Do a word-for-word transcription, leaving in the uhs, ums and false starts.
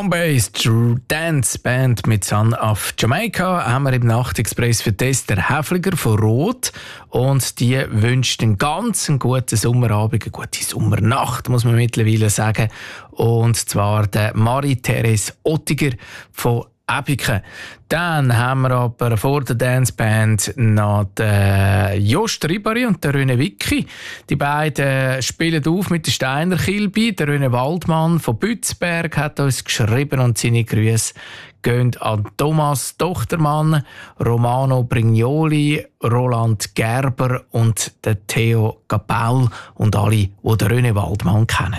Drum Bass Dance Band mit Son of Jamaica haben wir im Nachtexpress für Esther Häfliger von Rot. Und die wünscht einen ganz guten Sommerabend, eine gute Sommernacht, muss man mittlerweile sagen. Und zwar der Marie-Therese Ottiger von Epiken. Dann haben wir aber vor der Danceband noch den Jost Ribari und den René Wicki. Die beiden spielen auf mit der Steiner Kilby. Der René Waldmann von Bützberg hat uns geschrieben und seine Grüße gehen an Thomas Tochtermann, Romano Brignoli, Roland Gerber und den Theo Capel und alle, die den René Waldmann kennen.